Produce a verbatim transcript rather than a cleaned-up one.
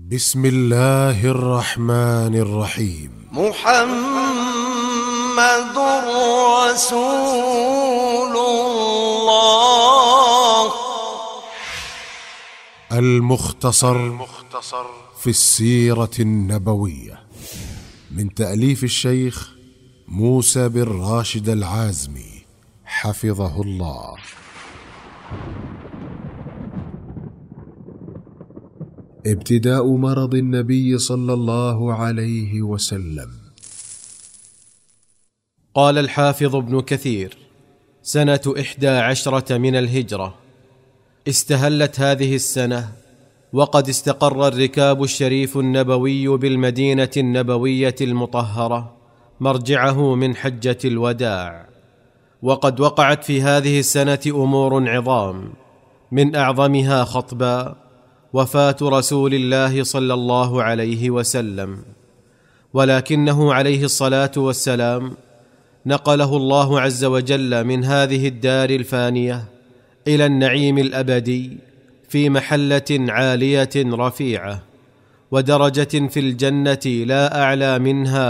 بسم الله الرحمن الرحيم. محمد رسول الله. المختصر في السيرة النبوية من تأليف الشيخ موسى بن راشد العازمي حفظه الله. ابتداء مرض النبي صلى الله عليه وسلم. قال الحافظ ابن كثير: سنة إحدى عشرة من الهجرة. استهلت هذه السنة وقد استقر الركاب الشريف النبوي بالمدينة النبوية المطهرة مرجعه من حجة الوداع، وقد وقعت في هذه السنة أمور عظام، من أعظمها خطبا وفاة رسول الله صلى الله عليه وسلم، ولكنه عليه الصلاة والسلام نقله الله عز وجل من هذه الدار الفانية إلى النعيم الأبدي في محلة عالية رفيعة ودرجة في الجنة لا أعلى منها